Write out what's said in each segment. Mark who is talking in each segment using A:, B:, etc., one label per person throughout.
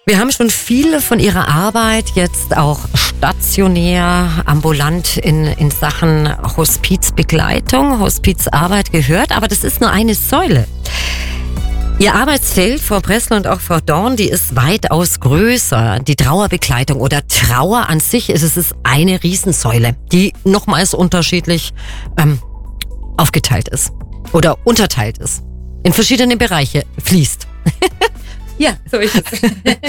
A: Wir haben schon viel von Ihrer Arbeit jetzt auch stationär, ambulant in Sachen Hospizbegleitung, Hospizarbeit gehört, aber das ist nur eine Säule. Ihr Arbeitsfeld, Frau Pressler und auch Frau Dorn, die ist weitaus größer. Die Trauerbegleitung oder Trauer an sich es ist eine Riesensäule, die nochmals unterschiedlich aufgeteilt ist oder unterteilt ist, in verschiedene Bereiche fließt.
B: Ja, so ist es.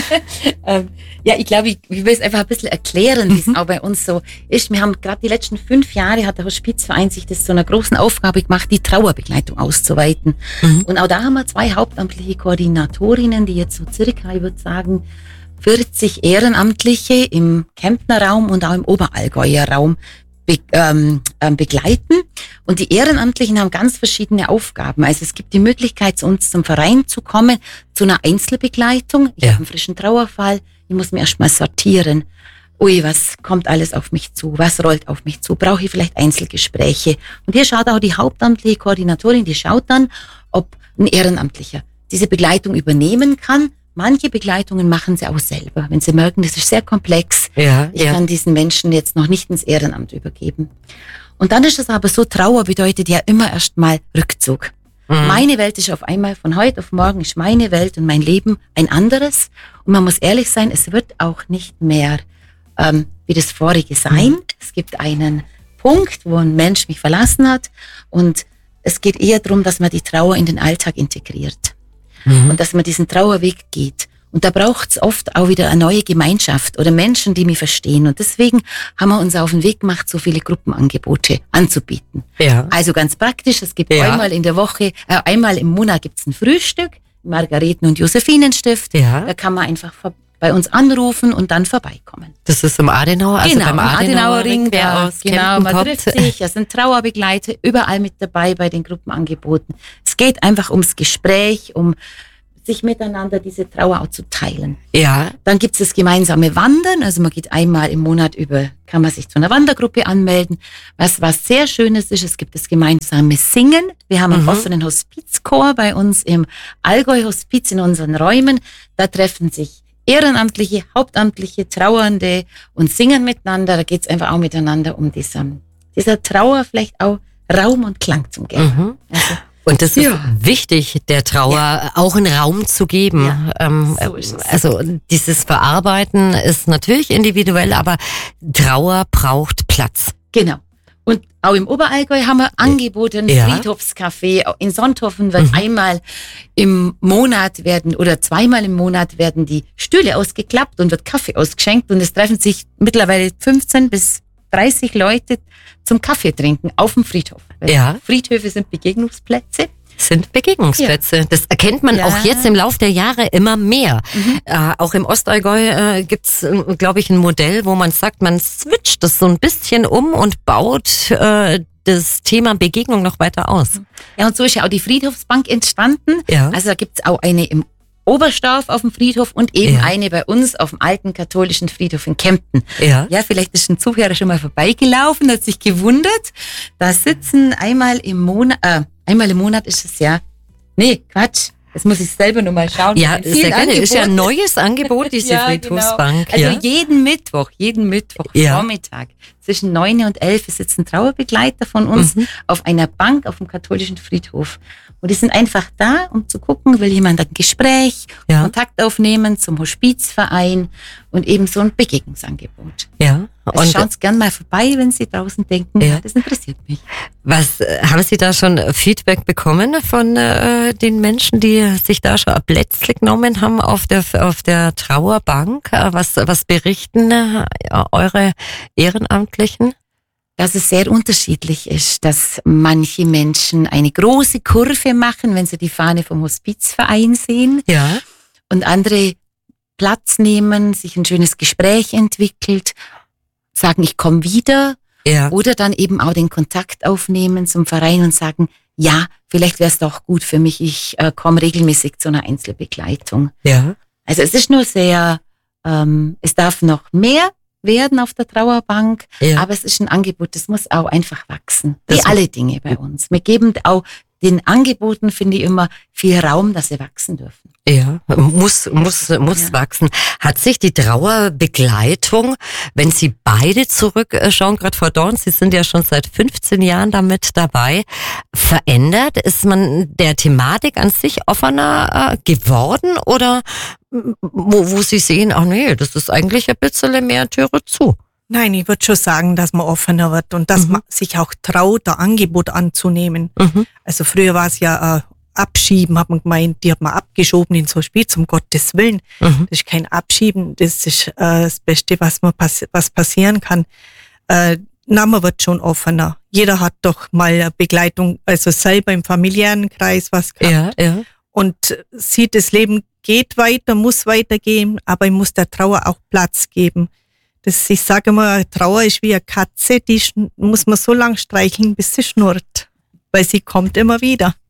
B: Ja, ich glaube, ich will es einfach ein bisschen erklären, wie es auch bei uns so ist. Wir haben gerade die letzten 5 Jahre, hat der Hospizverein sich das zu einer großen Aufgabe gemacht, die Trauerbegleitung auszuweiten. Und auch da haben wir 2 hauptamtliche Koordinatorinnen, die jetzt so circa, ich würde sagen, 40 Ehrenamtliche im Kemptner Raum und auch im Oberallgäuer Raum begleiten. Und die Ehrenamtlichen haben ganz verschiedene Aufgaben. Also es gibt die Möglichkeit, zu uns zum Verein zu kommen, zu einer Einzelbegleitung. Ich habe einen frischen Trauerfall. Ich muss mir erstmal sortieren. Ui, was kommt alles auf mich zu? Was rollt auf mich zu? Brauche ich vielleicht Einzelgespräche? Und hier schaut auch die hauptamtliche Koordinatorin, die schaut dann, ob ein Ehrenamtlicher diese Begleitung übernehmen kann. Manche Begleitungen machen sie auch selber, wenn sie merken, das ist sehr komplex. Ich kann diesen Menschen jetzt noch nicht ins Ehrenamt übergeben. Und dann ist es aber so, Trauer bedeutet ja immer erstmal Rückzug. Meine Welt ist auf einmal, von heute auf morgen ist meine Welt und mein Leben ein anderes. Und man muss ehrlich sein, es wird auch nicht mehr wie das vorige sein. Es gibt einen Punkt, wo ein Mensch mich verlassen hat und es geht eher darum, dass man die Trauer in den Alltag integriert. Und dass man diesen Trauerweg geht. Und da braucht es oft auch wieder eine neue Gemeinschaft oder Menschen, die mich verstehen. Und deswegen haben wir uns auf den Weg gemacht, so viele Gruppenangebote anzubieten. Ja. Also ganz praktisch, es gibt einmal in der Woche, einmal im Monat gibt's ein Frühstück, Margareten- und Josephinenstift. Ja. Da kann man einfach bei uns anrufen und dann vorbeikommen.
A: Das ist im Adenauer, also
B: genau,
A: beim Adenauer Ring,
B: wer aus Kempten man kommt. Trifft sich, es sind Trauerbegleiter überall mit dabei bei den Gruppenangeboten. Es geht einfach ums Gespräch, um sich miteinander diese Trauer auch zu teilen. Ja. Dann gibt es das gemeinsame Wandern, also man geht einmal im Monat kann man sich zu einer Wandergruppe anmelden. Was sehr Schönes ist, es gibt das gemeinsame Singen. Wir haben einen offenen Hospizchor bei uns im Allgäu Hospiz in unseren Räumen. Da treffen sich Ehrenamtliche, Hauptamtliche, Trauernde und singen miteinander. Da geht es einfach auch miteinander um dieser Trauer vielleicht auch Raum und Klang zu geben. Also,
A: und das ist wichtig, der Trauer auch einen Raum zu geben. Ja, so ist es. Also dieses Verarbeiten ist natürlich individuell, aber Trauer braucht Platz.
B: Genau. Und auch im Oberallgäu haben wir Angebote, ein Friedhofscafé. In Sonthofen wird einmal im Monat oder zweimal im Monat werden die Stühle ausgeklappt und wird Kaffee ausgeschenkt. Und es treffen sich mittlerweile 15 bis 30 Leute zum Kaffee trinken auf dem Friedhof. Friedhöfe sind Begegnungsplätze.
A: Das erkennt man auch jetzt im Lauf der Jahre immer mehr. Auch im Ostallgäu gibt's, glaube ich, ein Modell, wo man sagt, man switcht das so ein bisschen um und baut das Thema Begegnung noch weiter aus.
B: Ja, und so ist ja auch die Friedhofsbank entstanden. Ja. Also da gibt's auch eine im Oberstdorf auf dem Friedhof und eben eine bei uns auf dem alten katholischen Friedhof in Kempten. Ja, vielleicht ist ein Zuhörer schon mal vorbeigelaufen, hat sich gewundert. Da sitzen einmal im Monat ist es das muss ich selber noch mal schauen.
A: Ja, sehr gerne. Ist ja ein neues Angebot, diese Friedhofsbank.
B: Genau. Also jeden Mittwoch Vormittag zwischen 9 und 11 sitzen Trauerbegleiter von uns auf einer Bank auf dem katholischen Friedhof. Und die sind einfach da, um zu gucken, will jemand ein Gespräch, Kontakt aufnehmen zum Hospizverein und eben so ein Begegnungsangebot. Ja. Also schauen Sie gerne mal vorbei, wenn Sie draußen denken, das interessiert mich.
A: Was haben Sie da schon Feedback bekommen von den Menschen, die sich da schon ein Plätzchen genommen haben auf der Trauerbank? Was berichten eure Ehrenamtlichen?
B: Dass es sehr unterschiedlich ist, dass manche Menschen eine große Kurve machen, wenn sie die Fahne vom Hospizverein sehen. Ja. Und andere Platz nehmen, sich ein schönes Gespräch entwickelt, sagen, ich komme wieder. Ja. Oder dann eben auch den Kontakt aufnehmen zum Verein und sagen, ja, vielleicht wäre es doch gut für mich, ich komme regelmäßig zu einer Einzelbegleitung. Ja. Also es ist nur sehr, es darf noch mehr werden auf der Trauerbank, aber es ist ein Angebot, das muss auch einfach wachsen. Wie alle Dinge bei uns. Wir geben auch den Angeboten finde ich immer viel Raum, dass sie wachsen dürfen.
A: Ja, muss wachsen. Hat sich die Trauerbegleitung, wenn Sie beide zurückschauen, gerade Frau Dorn, Sie sind ja schon seit 15 Jahren damit dabei, verändert? Ist man der Thematik an sich offener geworden oder wo Sie sehen, ach nee, das ist eigentlich ein bisschen mehr Türe zu?
C: Nein, ich würde schon sagen, dass man offener wird und dass man sich auch traut, ein Angebot anzunehmen. Also früher war es ja Abschieben, hat man gemeint, die hat man abgeschoben ins Hospiz, um Gottes Willen. Das ist kein Abschieben, das ist das Beste, was passieren kann. Man wird schon offener. Jeder hat doch mal eine Begleitung, also selber im familiären Kreis was gehabt. Ja. Und sieht, das Leben geht weiter, muss weitergehen, aber ich muss der Trauer auch Platz geben. Ich sage immer, Trauer ist wie eine Katze, die muss man so lang streicheln, bis sie schnurrt. Weil sie kommt immer wieder.